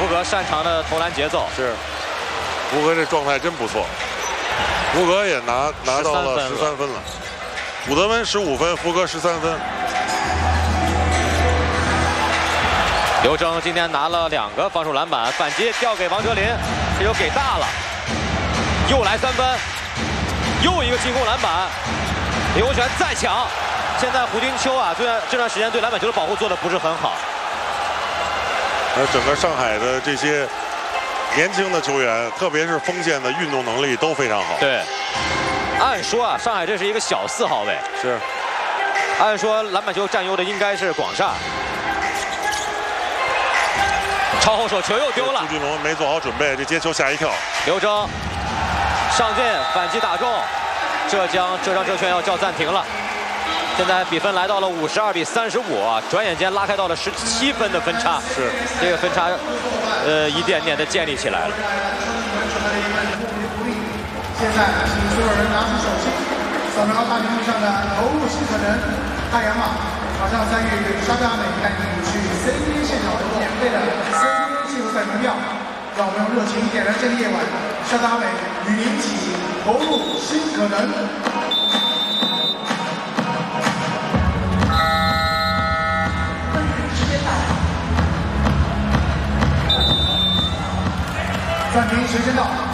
福格擅长的投篮节奏。 是，福格这状态真不错。福格也拿到了13分了，古德温15分，福格13分。 刘铮今天拿了2个防守篮板，反击调给王哲林，这又给大了，又来3分，又一个进攻篮板，李洪权再抢。现在胡金秋啊，这段时间对篮板球的保护做的不是很好。 整个上海的这些年轻的球员，特别是锋线的运动能力都非常好。 对，按说啊，上海这是一个小4号位， 是， 按说篮板球占优的应该是广厦。超后手球又丢了， 朱俊龙没做好准备，这接球吓一跳。 刘铮上进反击打中，浙江浙拳要叫暂停了。现在比分来到了52比35啊，转眼间拉开到了17分的分差。 是， 这个分差一点点的建立起来了。 现在请所有人拿出手机，扫描大屏幕上的投入新可能太阳码，马上参与沙特阿美带你去 CBA 现场免费的 CBA 季后赛门票，让我们用热情点燃这个夜晚，沙特阿美与您一起投入新可能。暂停时间到。